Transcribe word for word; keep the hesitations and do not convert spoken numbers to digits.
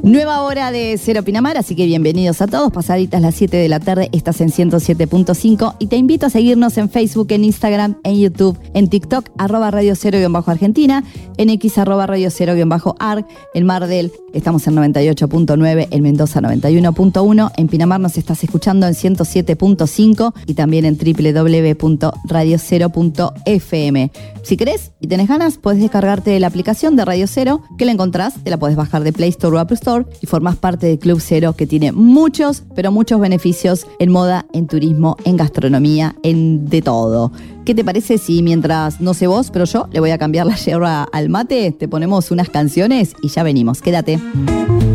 Nueva hora de Cero Pinamar, así que bienvenidos a todos. Pasaditas las siete de la tarde, estás en ciento siete punto cinco y te invito a seguirnos en Facebook, en Instagram, en YouTube, en TikTok, arroba Radio Cero guión bajo Argentina, en X arroba Radio Cero guión bajo Arg, en Mar del estamos en noventa y ocho punto nueve, en Mendoza noventa y uno punto uno, en Pinamar nos estás escuchando en ciento siete punto cinco y también en doble u doble u doble u punto radio cero punto efe eme. Si querés y tenés ganas, podés descargarte la aplicación de Radio Cero, que la encontrás, te la podés bajar de Play Store o Apple Store y formás parte del Club Cero, que tiene muchos, pero muchos beneficios en moda, en turismo, en gastronomía, en de todo. ¿Qué te parece si mientras, no sé vos, pero yo le voy a cambiar la yerba al mate, te ponemos unas canciones y ya venimos? Quédate.